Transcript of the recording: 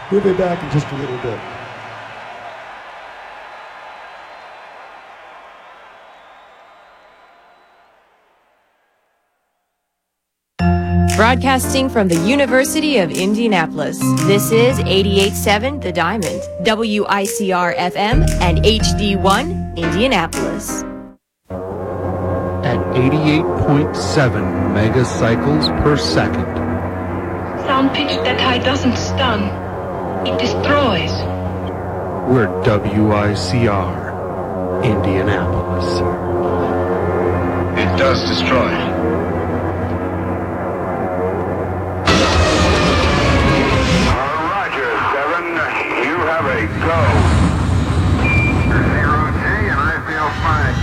We'll be back in just a little bit. Broadcasting from the University of Indianapolis, this is 88.7 The Diamond, WICR-FM, and HD1 Indianapolis. At 88.7 megacycles per second. Sound pitched that high doesn't stun. It destroys. We're WICR, Indianapolis. It does destroy. Go. 0G, and I feel fine.